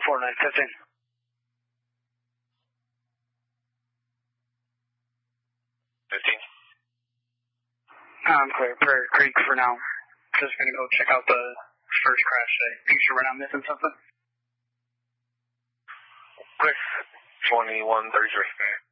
4915. I'm clear. Prairie Creek for now. Just gonna go check out the first crash site. Are you sure we're not missing something? Quick, 2133.